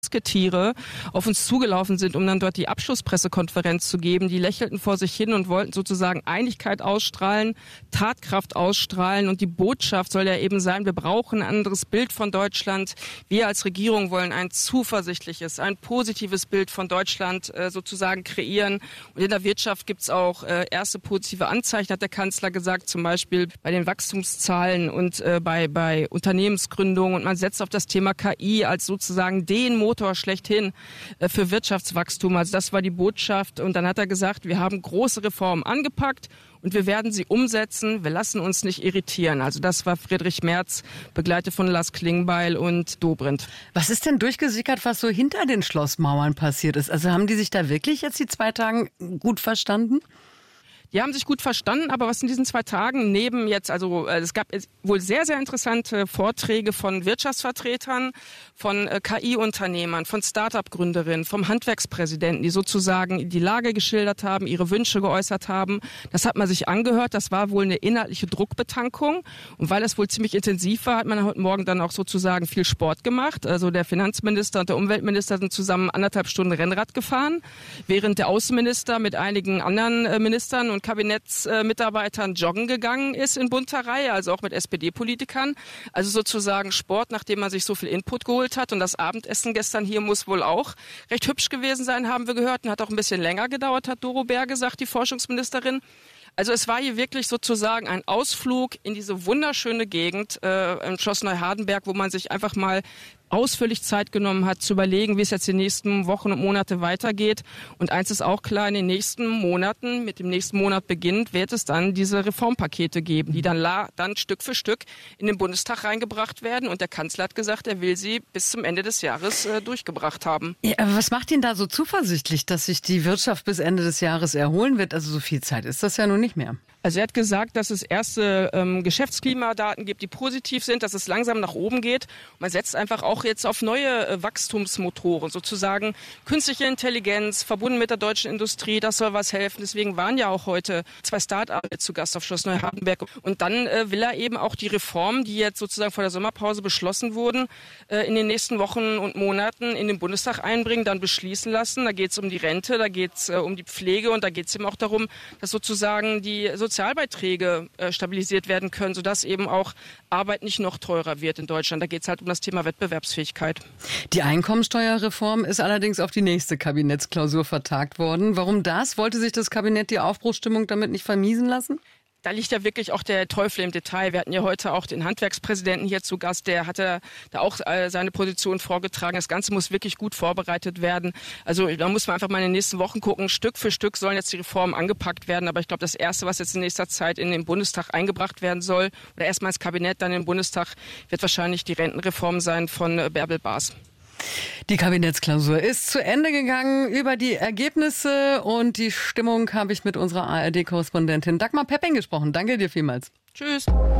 Musketiere auf uns zugelaufen sind, um dann dort die Abschlusspressekonferenz zu geben. Die lächelten vor sich hin und wollten sozusagen Einigkeit ausstrahlen, Tatkraft ausstrahlen. Und die Botschaft soll ja eben sein, wir brauchen ein anderes Bild von Deutschland. Wir als Regierung wollen ein zuversichtliches, ein positives Bild von Deutschland sozusagen kreieren. Und in der Wirtschaft gibt es auch erste positive Anzeichen, hat der Kanzler gesagt, zum Beispiel bei den Wachstumszahlen und bei Unternehmensgründungen. Und man setzt auf das Thema KI als sozusagen den Motor schlechthin für Wirtschaftswachstum. Also das war die Botschaft. Und dann hat er gesagt, wir haben große Reformen angepackt und wir werden sie umsetzen. Wir lassen uns nicht irritieren. Also das war Friedrich Merz, begleitet von Lars Klingbeil und Dobrindt. Was ist denn durchgesickert, was so hinter den Schlossmauern passiert ist? Also haben die sich da wirklich jetzt die 2 Tage gut verstanden? Die haben sich gut verstanden, aber was in diesen 2 Tagen neben jetzt, also es gab wohl sehr, sehr interessante Vorträge von Wirtschaftsvertretern, von KI-Unternehmern, von Start-up-Gründerinnen, vom Handwerkspräsidenten, die sozusagen die Lage geschildert haben, ihre Wünsche geäußert haben. Das hat man sich angehört, das war wohl eine inhaltliche Druckbetankung. Und weil es wohl ziemlich intensiv war, hat man heute Morgen dann auch sozusagen viel Sport gemacht. Also der Finanzminister und der Umweltminister sind zusammen 1,5 Stunden Rennrad gefahren, während der Außenminister mit einigen anderen Ministern und Kabinettsmitarbeitern joggen gegangen ist in bunter Reihe, also auch mit SPD-Politikern. Also sozusagen Sport, nachdem man sich so viel Input geholt hat. Und das Abendessen gestern hier muss wohl auch recht hübsch gewesen sein, haben wir gehört. Und hat auch ein bisschen länger gedauert, hat Doro Bär gesagt, die Forschungsministerin. Also es war hier wirklich sozusagen ein Ausflug in diese wunderschöne Gegend im Schloss Neuhardenberg, wo man sich einfach mal ausführlich Zeit genommen hat, zu überlegen, wie es jetzt die nächsten Wochen und Monate weitergeht. Und eins ist auch klar, in den nächsten Monaten, mit dem nächsten Monat beginnt, wird es dann diese Reformpakete geben, die dann Stück für Stück in den Bundestag reingebracht werden. Und der Kanzler hat gesagt, er will sie bis zum Ende des Jahres durchgebracht haben. Ja, aber was macht ihn da so zuversichtlich, dass sich die Wirtschaft bis Ende des Jahres erholen wird? Also so viel Zeit ist das ja nun nicht mehr. Also er hat gesagt, dass es erste Geschäftsklimadaten gibt, die positiv sind, dass es langsam nach oben geht. Man setzt einfach auch jetzt auf neue Wachstumsmotoren, sozusagen künstliche Intelligenz, verbunden mit der deutschen Industrie, das soll was helfen. Deswegen waren ja auch heute 2 Start-ups zu Gast auf Schloss Neuhardenberg. Und dann will er eben auch die Reformen, die jetzt sozusagen vor der Sommerpause beschlossen wurden, in den nächsten Wochen und Monaten in den Bundestag einbringen, dann beschließen lassen. Da geht es um die Rente, da geht es um die Pflege und da geht es eben auch darum, dass sozusagen die Sozialbeiträge stabilisiert werden können, sodass eben auch Arbeit nicht noch teurer wird in Deutschland. Da geht es halt um das Thema Wettbewerbsfähigkeit. Die Einkommensteuerreform ist allerdings auf die nächste Kabinettsklausur vertagt worden. Warum das? Wollte sich das Kabinett die Aufbruchsstimmung damit nicht vermiesen lassen? Da liegt ja wirklich auch der Teufel im Detail. Wir hatten ja heute auch den Handwerkspräsidenten hier zu Gast. Der hatte da auch seine Position vorgetragen. Das Ganze muss wirklich gut vorbereitet werden. Also da muss man einfach mal in den nächsten Wochen gucken. Stück für Stück sollen jetzt die Reformen angepackt werden. Aber ich glaube, das Erste, was jetzt in nächster Zeit in den Bundestag eingebracht werden soll, oder erstmal ins Kabinett, dann in den Bundestag, wird wahrscheinlich die Rentenreform sein von Bärbel Baas. Die Kabinettsklausur ist zu Ende gegangen. Über die Ergebnisse und die Stimmung habe ich mit unserer ARD-Korrespondentin Dagmar Pepping gesprochen. Danke dir vielmals. Tschüss.